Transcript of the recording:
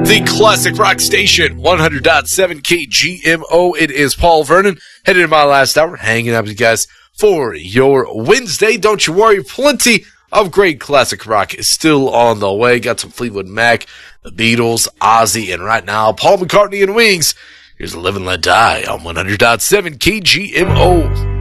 The Classic Rock Station, 100.7 KGMO. It is Paul Vernon, headed in my last hour, hanging out with you guys for your Wednesday. Don't you worry, plenty of great classic rock is still on the way. Got some Fleetwood Mac, the Beatles, Ozzy, and right now, Paul McCartney and Wings. Here's Live and Let Die on 100.7 KGMO.